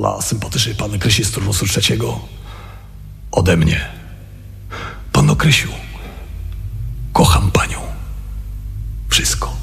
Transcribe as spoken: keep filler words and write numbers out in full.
dla sympatycznej panny Krysi z turnusu trzeciego ode mnie. Panno Krysiu, kocham panią. Wszystko.